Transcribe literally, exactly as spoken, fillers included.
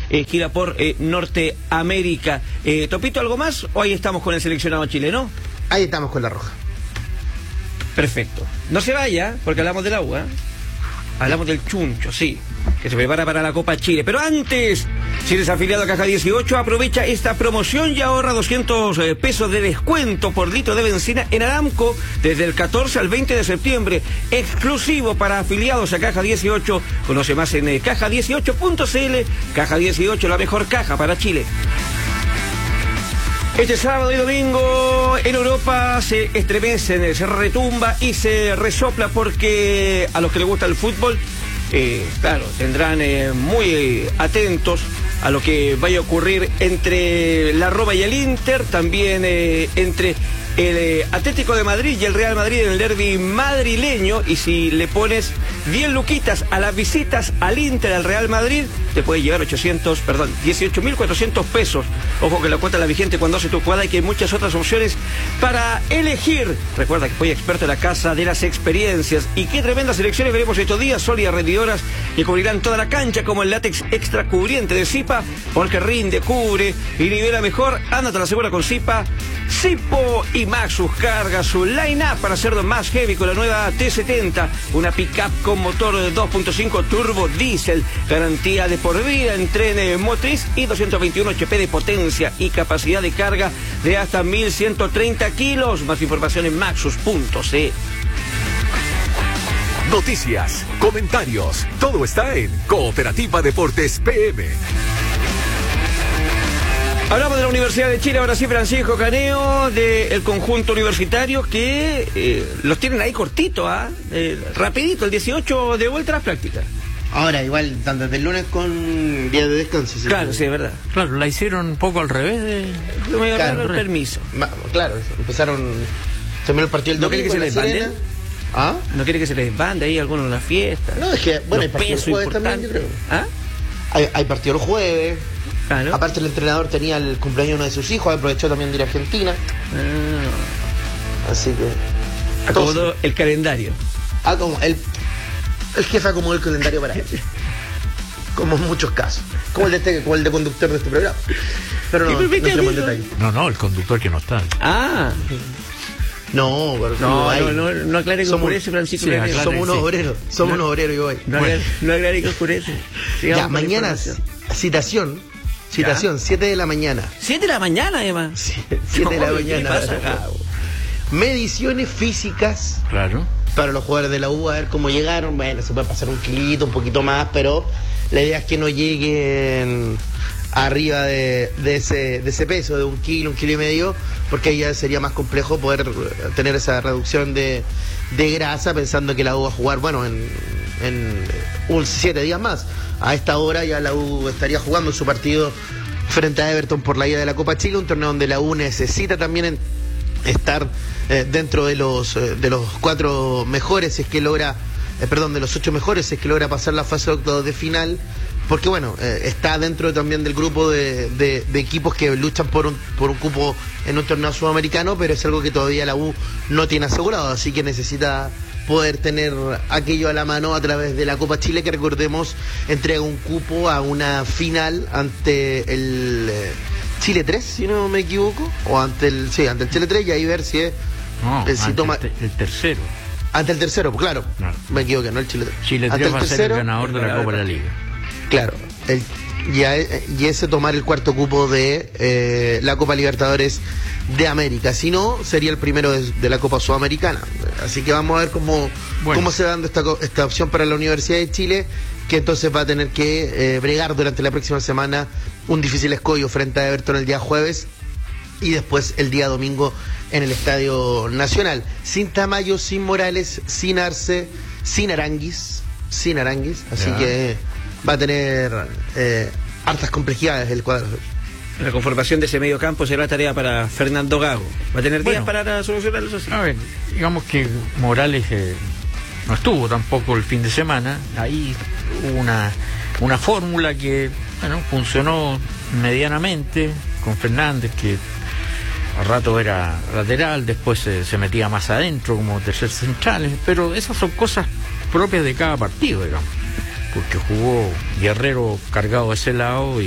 eh, gira por eh, Norteamérica. Eh, Topito, ¿algo más? ¿O ahí estamos con el seleccionado chileno? Ahí estamos con la roja. Perfecto. No se vaya, porque hablamos del agua. Hablamos del chuncho, sí, que se prepara para la Copa Chile. Pero antes, si eres afiliado a Caja dieciocho, aprovecha esta promoción y ahorra doscientos pesos de descuento por litro de benzina en Aramco desde el catorce al veinte de septiembre. Exclusivo para afiliados a Caja dieciocho. Conoce más en eh, caja dieciocho punto c l. Caja dieciocho, la mejor caja para Chile. Este sábado y domingo en Europa se estremecen, se retumba y se resopla porque a los que les gusta el fútbol, eh, claro, tendrán eh, muy atentos a lo que vaya a ocurrir entre la Roma y el Inter, también eh, entre el eh, Atlético de Madrid y el Real Madrid en el derbi madrileño. Y si le pones diez luquitas a las visitas al Inter, al Real Madrid, te puede llevar ochocientos, perdón, dieciocho mil cuatrocientos pesos. Ojo que la cuota es la vigente cuando hace tu jugada y que hay muchas otras opciones para elegir. Recuerda que soy experto en la casa de las experiencias. Y qué tremendas elecciones veremos estos días, sólidas rendidoras que cubrirán toda la cancha, como el látex extra cubriente de Zipa, porque rinde, cubre y nivela mejor. Ándate a la segura con Zipa. Zipo y Maxus carga su line-up para hacerlo más heavy con la nueva T setenta, una pick-up con motor de dos punto cinco turbo diésel, garantía de por vida en tren motriz y doscientos veintiuno H P de potencia y capacidad de carga de hasta mil ciento treinta kilos. Más información en maxus punto c. Noticias, comentarios, todo está en Cooperativa Deportes P M. Hablamos de la Universidad de Chile, ahora sí, Francisco Caneo, del conjunto universitario, que eh, los tienen ahí cortito, ¿ah? Eh, rapidito, el dieciocho de vuelta a las prácticas. Ahora, igual, tanto desde el lunes con día de descanso. ¿Sí? Claro, sí, es verdad. Claro, la hicieron un poco al revés de... No me Claro, el permiso. Ma- Claro, empezaron... Terminó el partido el ¿No quiere domingo que se en les La bande? Serena. ¿Ah? ¿No quiere que se les bande ahí algunos en la fiesta? No, es que, bueno, hay Los partido el pesos jueves también, yo importantes. creo. ¿Ah? Hay, hay partido el jueves. Claro. Aparte, el entrenador tenía el cumpleaños de uno de sus hijos, aprovechó también de ir a Argentina. Ah, Así que... acomodó el calendario. Ah, como el, el jefe acomodó el calendario para él. Como en muchos casos. Como el de este, como el de conductor de este programa. Pero no, ¿Y no por qué te entremos en digo? detalle. No, no, el conductor que no está. Ah, No, pero no, ahí. no, no, no aclare que Somos- oscurece, Francisco. sí, Caneo. aclare. Somos unos sí. obreros, somos No. unos obreros y voy. No, aclare, no aclare que oscurece. Sigamos Ya, con la mañana, información. citación, citación, siete de la mañana. Siete de la mañana, además. siete de la No, ¿qué mañana. pasa acá? Mediciones físicas Claro. para los jugadores de la U, a ver cómo llegaron. Bueno, se puede pasar un kilito, un poquito más, pero la idea es que no lleguen arriba de, de ese de ese peso, de un kilo, un kilo y medio, porque ahí ya sería más complejo poder tener esa reducción de, de grasa, pensando que la U va a jugar, bueno, en, en un siete días más. A esta hora ya la U estaría jugando su partido frente a Everton por la ida de la Copa Chile, un torneo donde la U necesita también en, estar eh, dentro de los eh, de los cuatro mejores, si es que logra, eh, perdón, de los ocho mejores, si es que logra pasar la fase de octavos de final, porque bueno, eh, está dentro también del grupo de, de, de equipos que luchan por un, por un cupo en un torneo sudamericano, pero es algo que todavía la U no tiene asegurado, así que necesita poder tener aquello a la mano a través de la Copa Chile, que recordemos entrega un cupo a una final ante el eh, Chile tres, si no me equivoco, o ante el sí, ante el Chile tres, y ahí ver si es No, eh, si ante toma el, te- el tercero. ante el tercero, pues claro, Claro. me equivoqué, no el Chile tres. Chile Ante tres el va a ser el tercero, ganador de la Copa de la Liga. claro, el, y, a- y ese tomar el cuarto cupo de eh, la Copa Libertadores de América. Si no, sería el primero de, de la Copa Sudamericana. Así que vamos a ver cómo, Bueno. cómo se va dando esta, co- esta opción para la Universidad de Chile, que entonces va a tener que eh, bregar durante la próxima semana un difícil escollo frente a Everton el día jueves y después el día domingo en el Estadio Nacional. Sin Tamayo, sin Morales, sin Arce, sin Aranguis, sin Aranguis, así Ya. que va a tener eh, hartas complejidades el cuadro. La conformación de ese medio campo será tarea para Fernando Gago. Va a tener días Bueno. para solucionar eso sí. A ver, digamos que Morales eh, no estuvo tampoco el fin de semana. Ahí hubo una, una fórmula que, bueno, funcionó medianamente con Fernández, que al rato era lateral, después se, se metía más adentro como tercer central, pero esas son cosas propias de cada partido, digamos, porque jugó Guerrero cargado de ese lado y